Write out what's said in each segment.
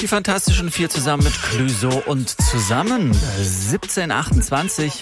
Die Fantastischen Vier zusammen mit Clouseau und zusammen 1728.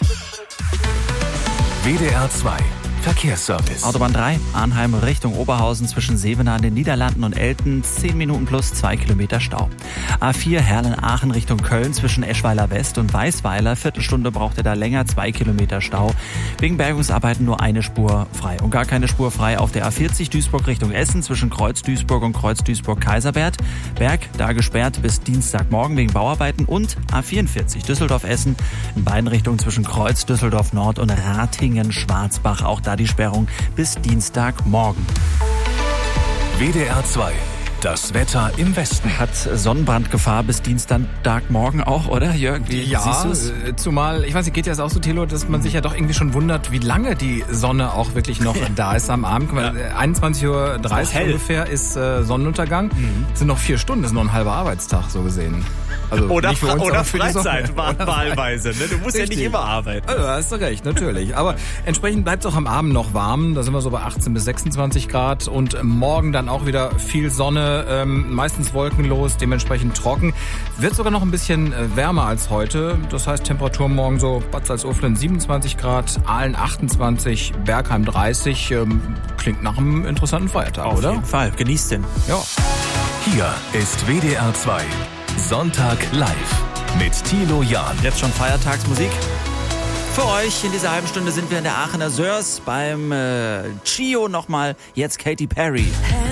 WDR 2 Verkehrsservice. Autobahn 3, Arnheim Richtung Oberhausen zwischen Sevenaar in den Niederlanden und Elten, 10 Minuten plus 2 Kilometer Stau. A4 Herlen-Aachen Richtung Köln zwischen Eschweiler West und Weißweiler, Viertelstunde braucht ihr da länger, 2 Kilometer Stau. Wegen Bergungsarbeiten nur eine Spur frei und gar keine Spur frei auf der A40 Duisburg Richtung Essen zwischen Kreuz Duisburg und Kreuz Duisburg-Kaisersberg. Da gesperrt bis Dienstagmorgen wegen Bauarbeiten und A44 Düsseldorf-Essen in beiden Richtungen zwischen Kreuz Düsseldorf-Nord und Ratingen-Schwarzbach. Auch da die Sperrung bis Dienstagmorgen. WDR 2. Das Wetter im Westen. Hat Sonnenbrandgefahr bis Dienstagmorgen auch, oder Jörg? Ja, zumal, ich weiß nicht, geht ja auch so, Thilo, dass man sich ja doch irgendwie schon wundert, wie lange die Sonne auch wirklich noch da ist am Abend. 21:30 Uhr ungefähr ist Sonnenuntergang. Das sind noch 4 Stunden, das ist noch ein halber Arbeitstag, so gesehen. Also oder nicht für uns, oder für Freizeit wahlweise. Ne? Du musst Richtig. ja nicht immer arbeiten. Also, da hast du recht, natürlich. Aber entsprechend bleibt es auch am Abend noch warm. Da sind wir so bei 18 bis 26 Grad. Und morgen dann auch wieder viel Sonne, meistens wolkenlos, dementsprechend trocken. Wird sogar noch ein bisschen wärmer als heute. Das heißt, Temperatur morgen so Bad Salzuflen 27 Grad, Aalen 28, Bergheim 30. Klingt nach einem interessanten Feiertag, oder? Auf jeden Fall. Genießt den. Ja. Hier ist WDR 2 Sonntag live mit Thilo Jahn. Jetzt schon Feiertagsmusik. Für euch in dieser halben Stunde sind wir in der Aachener Sörs beim Chio nochmal. Jetzt Katy Perry.